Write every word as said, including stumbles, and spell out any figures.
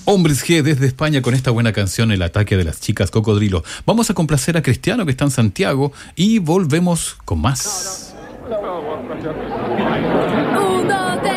Hombres G desde España con esta buena canción, El ataque de las chicas cocodrilo. Vamos a complacer a Cristiano que está en Santiago y volvemos con más.